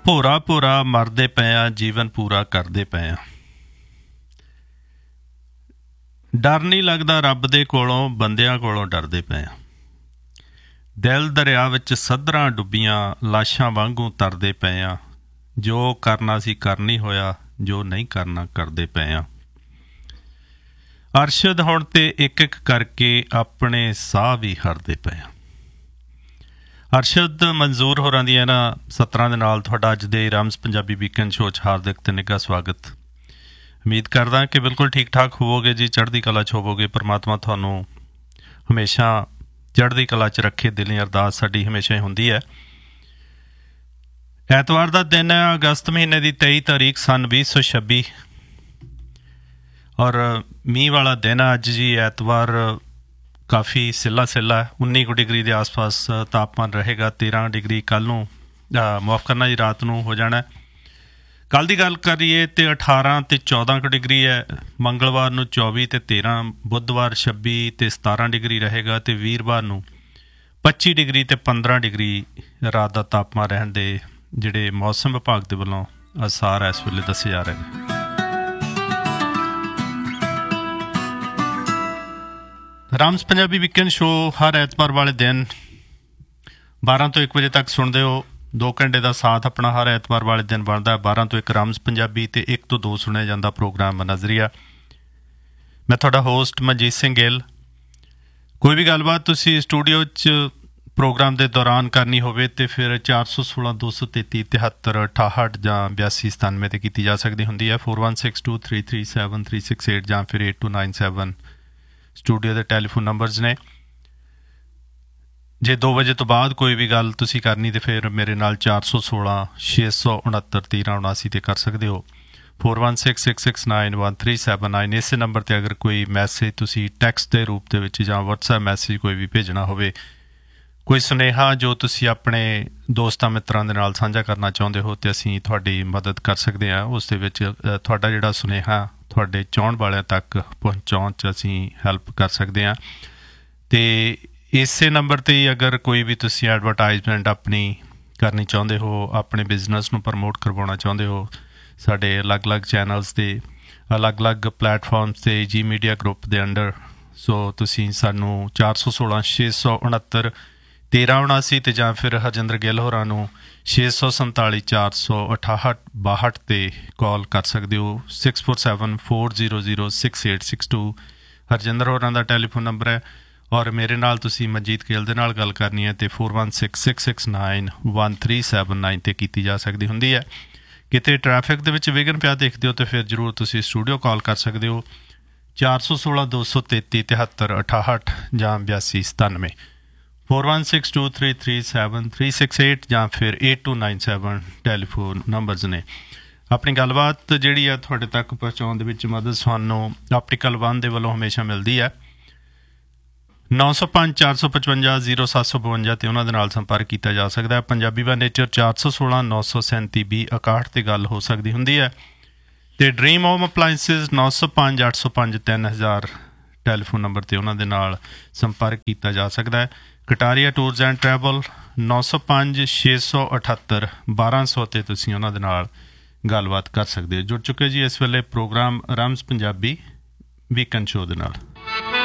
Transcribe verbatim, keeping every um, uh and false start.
ਭੋਰਾ ਭੋਰਾ ਮਰਦੇ ਪਏ ਆ, ਜੀਵਨ ਪੂਰਾ ਕਰਦੇ ਪਏ ਆ। ਡਰ ਨਹੀਂ ਲੱਗਦਾ ਰੱਬ ਦੇ ਕੋਲੋਂ, ਬੰਦਿਆਂ ਕੋਲੋਂ ਡਰਦੇ ਪਏ ਆ। ਦਿਲ ਦਰਿਆ ਵਿੱਚ ਸੱਧਰਾਂ ਡੁੱਬੀਆਂ, ਲਾਸ਼ਾਂ ਵਾਂਗੂ ਤਰਦੇ ਪਏ ਆ। ਜੋ ਕਰਨਾ ਸੀ ਕਰ ਨਹੀਂ ਹੋਇਆ, ਜੋ ਨਹੀਂ ਕਰਨਾ ਕਰਦੇ ਪਏ ਆ। ਅਰਸ਼ਦ ਹੁਣ ਤੇ ਇੱਕ ਇੱਕ ਕਰਕੇ ਆਪਣੇ ਸਾਹ ਵੀ ਹਰਦੇ ਪਏ ਆ। ਅਰਸ਼ਦ ਮਨਜ਼ੂਰ ਹੋਰਾਂ ਦੀਆਂ ਇਹਨਾਂ ਸਤਰਾਂ ਦੇ ਨਾਲ ਤੁਹਾਡਾ ਅੱਜ ਦੇ ਰਾਮਸ ਪੰਜਾਬੀ ਵੀਕਐਂਡ ਸ਼ੋਅ 'ਚ ਹਾਰਦਿਕ ਤੇ ਨਿੱਘਾ ਸਵਾਗਤ। ਉਮੀਦ ਕਰਦਾ ਕਿ ਬਿਲਕੁਲ ਠੀਕ ਠਾਕ ਹੋਵੋਗੇ ਜੀ, ਚੜ੍ਹਦੀ ਕਲਾ 'ਚ ਹੋਵੋਗੇ। ਪਰਮਾਤਮਾ ਤੁਹਾਨੂੰ ਹਮੇਸ਼ਾ ਚੜ੍ਹਦੀ ਕਲਾ 'ਚ ਰੱਖੇ। ਦਿਲੀ ਅਰਦਾਸ ਸਾਡੀ ਹਮੇਸ਼ਾ ਹੀ ਹੁੰਦੀ ਹੈ। ਐਤਵਾਰ ਦਾ ਦਿਨ ਹੈ, ਅਗਸਤ ਮਹੀਨੇ ਦੀ ਤੇਈ ਤਾਰੀਖ ਸਨ ਵੀਹ ਸੌ ਛੱਬੀ ਔਰ ਮੀਂਹ ਵਾਲਾ ਦਿਨ ਆ ਅੱਜ ਜੀ। ਐਤਵਾਰ ਕਾਫੀ ਸਿੱਲਾ ਸਿੱਲਾ ਉੱਨੀ ਕੁ ਡਿਗਰੀ ਦੇ ਆਸ ਪਾਸ ਤਾਪਮਾਨ ਰਹੇਗਾ। ਤੇਰ੍ਹਾਂ ਡਿਗਰੀ ਕੱਲ੍ਹ ਨੂੰ ਮੁਆਫ ਕਰਨਾ ਜੀ, ਰਾਤ ਨੂੰ ਹੋ ਜਾਣਾ। ਕੱਲ੍ਹ ਦੀ ਗੱਲ ਕਰੀਏ ਤਾਂ ਅਠਾਰਾਂ ਅਤੇ ਚੌਦਾਂ ਕੁ ਡਿਗਰੀ ਹੈ। ਮੰਗਲਵਾਰ ਨੂੰ ਚੌਵੀ ਅਤੇ ਤੇਰ੍ਹਾਂ, ਬੁੱਧਵਾਰ ਛੱਬੀ ਅਤੇ ਸਤਾਰਾਂ ਡਿਗਰੀ ਰਹੇਗਾ ਅਤੇ ਵੀਰਵਾਰ ਨੂੰ ਪੱਚੀ ਡਿਗਰੀ ਅਤੇ ਪੰਦਰਾਂ ਡਿਗਰੀ ਰਾਤ ਦਾ ਤਾਪਮਾਨ ਰਹਿਣ ਦੇ ਜਿਹੜੇ ਮੌਸਮ ਵਿਭਾਗ ਦੇ ਵੱਲੋਂ ਅਸਾਰ ਇਸ ਵੇਲੇ ਦੱਸੇ ਜਾ ਰਹੇ ਨੇ। ਰਾਮਸ ਪੰਜਾਬੀ ਵੀਕਐਂਡ ਸ਼ੋਅ ਹਰ ਐਤਵਾਰ ਵਾਲੇ ਦਿਨ ਬਾਰਾਂ ਤੋਂ ਇੱਕ ਵਜੇ ਤੱਕ ਸੁਣਦੇ ਹੋ। ਦੋ ਘੰਟੇ ਦਾ ਸਾਥ ਆਪਣਾ ਹਰ ਐਤਵਾਰ ਵਾਲੇ ਦਿਨ ਬਣਦਾ। ਬਾਰਾਂ ਤੋਂ ਇੱਕ ਰਾਮਸ ਪੰਜਾਬੀ ਅਤੇ ਇੱਕ ਤੋਂ ਦੋ ਸੁਣਿਆ ਜਾਂਦਾ ਪ੍ਰੋਗਰਾਮ ਨਜ਼ਰੀਆ। ਮੈਂ ਤੁਹਾਡਾ ਹੋਸਟ ਮਨਜੀਤ ਸਿੰਘ ਗਿੱਲ। ਕੋਈ ਵੀ ਗੱਲਬਾਤ ਤੁਸੀਂ ਸਟੂਡੀਓ 'ਚ ਪ੍ਰੋਗਰਾਮ ਦੇ ਦੌਰਾਨ ਕਰਨੀ ਹੋਵੇ ਤਾਂ ਫਿਰ ਚਾਰ ਸੌ ਸੋਲਾਂ ਦੋ ਸੌ ਤੇਤੀ ਤਿਹੱਤਰ ਅਠਾਹਠ ਜਾਂ ਬਿਆਸੀ ਸਤਾਨਵੇਂ 'ਤੇ ਕੀਤੀ ਜਾ ਸਕਦੀ ਹੁੰਦੀ ਹੈ। Four one six two three three seven three six eight ਜਾਂ ਫਿਰ eight two nine seven studio ਦੇ ਟੈਲੀਫੋਨ ਨੰਬਰਸ ਨੇ। ਜੇ ਦੋ ਵਜੇ ਤੋਂ ਬਾਅਦ ਕੋਈ ਵੀ ਗੱਲ ਤੁਸੀਂ ਕਰਨੀ ਤਾਂ ਫਿਰ ਮੇਰੇ ਨਾਲ ਚਾਰ ਸੌ ਸੋਲਾਂ ਛੇ ਸੌ ਉਣਹੱਤਰ ਤੇਰ੍ਹਾਂ ਉਣਾਸੀ 'ਤੇ ਕਰ ਸਕਦੇ ਹੋ। Four one six six six nine one three seven nine ਇਸੇ ਨੰਬਰ 'ਤੇ ਅਗਰ ਕੋਈ ਮੈਸੇਜ ਤੁਸੀਂ ਟੈਕਸਟ ਦੇ ਰੂਪ ਦੇ ਵਿੱਚ ਜਾਂ ਵਟਸਐਪ ਮੈਸੇਜ ਕੋਈ ਵੀ ਭੇਜਣਾ ਹੋਵੇ, ਕੋਈ ਸੁਨੇਹਾ ਜੋ ਤੁਸੀਂ ਆਪਣੇ ਦੋਸਤਾਂ ਮਿੱਤਰਾਂ ਦੇ ਨਾਲ ਸਾਂਝਾ ਕਰਨਾ ਚਾਹੁੰਦੇ ਹੋ ਤਾਂ ਅਸੀਂ ਤੁਹਾਡੀ ਮਦਦ ਕਰ ਸਕਦੇ ਹਾਂ। ਉਸ ਦੇ ਵਿੱਚ ਤੁਹਾਡਾ ਜਿਹੜਾ ਸੁਨੇਹਾ ਤੁਹਾਡੇ ਚਾਹੁਣ ਵਾਲਿਆਂ ਤੱਕ ਪਹੁੰਚਾਉਣ 'ਚ ਅਸੀਂ ਹੈਲਪ ਕਰ ਸਕਦੇ ਹਾਂ। ਅਤੇ ਇਸੇ ਨੰਬਰ 'ਤੇ ਹੀ ਅਗਰ ਕੋਈ ਵੀ ਤੁਸੀਂ ਐਡਵਰਟਾਈਜ਼ਮੈਂਟ ਆਪਣੀ ਕਰਨੀ ਚਾਹੁੰਦੇ ਹੋ, ਆਪਣੇ ਬਿਜ਼ਨਸ ਨੂੰ ਪ੍ਰਮੋਟ ਕਰਵਾਉਣਾ ਚਾਹੁੰਦੇ ਹੋ, ਸਾਡੇ ਅਲੱਗ-ਅਲੱਗ ਚੈਨਲਸ 'ਤੇ ਅਲੱਗ-ਅਲੱਗ ਪਲੈਟਫਾਰਮਸ 'ਤੇ ਜੀ ਮੀਡੀਆ ਗਰੁੱਪ ਦੇ ਅੰਡਰ, ਸੋ ਤੁਸੀਂ ਸਾਨੂੰ ਚਾਰ ਸੌ ਸੋਲਾਂ ਛੇ ਸੌ ਉਣਹੱਤਰ ਤੇਰ੍ਹਾਂ ਉਣਾਸੀ 'ਤੇ ਜਾਂ ਫਿਰ ਹਰਜਿੰਦਰ ਗਿੱਲ ਹੋਰਾਂ ਨੂੰ ਛੇ ਸੌ ਸੰਤਾਲੀ ਚਾਰ ਸੌ ਅਠਾਹਠ ਬਾਹਠ 'ਤੇ ਕਾਲ ਕਰ ਸਕਦੇ ਹੋ। Six four seven four zero zero six eight six to Harjinder ਹੋਰਾਂ ਦਾ ਟੈਲੀਫੋਨ ਨੰਬਰ ਹੈ। ਔਰ ਮੇਰੇ ਨਾਲ ਤੁਸੀਂ ਮਨਜੀਤ ਗਿੱਲ ਦੇ ਨਾਲ ਗੱਲ ਕਰਨੀ ਹੈ ਅਤੇ four one six six six nine one three seven nine 'ਤੇ ਕੀਤੀ ਜਾ ਸਕਦੀ ਹੁੰਦੀ ਹੈ। ਕਿਤੇ ਟਰੈਫਿਕ ਦੇ ਵਿੱਚ ਵਿਘਨ ਪਿਆ ਦੇਖਦੇ ਹੋ ਤਾਂ ਫਿਰ ਜ਼ਰੂਰ ਤੁਸੀਂ ਸਟੂਡੀਓ ਕਾਲ ਕਰ ਸਕਦੇ ਹੋ ਚਾਰ ਸੌ ਸੋਲਾਂ ਦੋ ਸੌ ਤੇਤੀ ਤਿਹੱਤਰ ਅਠਾਹਠ ਜਾਂ ਬਿਆਸੀ ਸਤਾਨਵੇਂ। Four one six two three three seven three six eight ਜਾਂ ਫਿਰ eight two nine seven telephone numbers ਨੇ। ਆਪਣੀ ਗੱਲਬਾਤ ਜਿਹੜੀ ਆ ਤੁਹਾਡੇ ਤੱਕ ਪਹੁੰਚਾਉਣ ਦੇ ਵਿੱਚ ਮਦਦ ਸਾਨੂੰ ਆਪਟੀਕਲ ਵਨ ਦੇ ਵੱਲੋਂ ਹਮੇਸ਼ਾ ਮਿਲਦੀ ਹੈ। ਨੌ ਸੌ ਪੰਜ ਚਾਰ ਸੌ ਪਚਵੰਜਾ ਜ਼ੀਰੋ ਸੱਤ ਸੌ ਬਵੰਜਾ 'ਤੇ ਉਹਨਾਂ ਦੇ ਨਾਲ ਸੰਪਰਕ ਕੀਤਾ ਜਾ ਸਕਦਾ ਹੈ। ਪੰਜਾਬੀ ਬਾ ਨੇਚਰ ਚਾਰ ਸੌ ਸੋਲਾਂ ਨੌ ਸੌ ਸੈਂਤੀ ਵੀਹ ਇਕਾਹਠ 'ਤੇ ਗੱਲ ਹੋ ਸਕਦੀ ਹੁੰਦੀ ਹੈ। ਅਤੇ ਡਰੀਮ ਹੋਮ ਅਪਲਾਇੰਸਿਸ ਨੌ ਸੌ ਪੰਜ ਅੱਠ ਸੌ ਪੰਜ ਤਿੰਨ ਹਜ਼ਾਰ ਟੈਲੀਫੋਨ ਨੰਬਰ 'ਤੇ ਉਹਨਾਂ ਦੇ ਨਾਲ ਸੰਪਰਕ ਕੀਤਾ ਜਾ ਸਕਦਾ ਹੈ। ਕਟਾਰੀਆ ਟੂਰਸ ਐਂਡ ਟਰੈਵਲ ਨੌ ਸੌ ਪੰਜ ਛੇ ਸੌ ਅਠੱਤਰ ਬਾਰਾਂ ਸੌ 'ਤੇ ਤੁਸੀਂ ਉਹਨਾਂ ਦੇ ਨਾਲ ਗੱਲਬਾਤ ਕਰ ਸਕਦੇ ਹੋ। ਜੁੜ ਚੁੱਕੇ ਜੀ ਇਸ ਵੇਲੇ ਪ੍ਰੋਗਰਾਮ ਰਾਮਸ ਪੰਜਾਬੀ ਵੀਕਐਂਡ ਸ਼ੋਅ ਦੇ ਨਾਲ।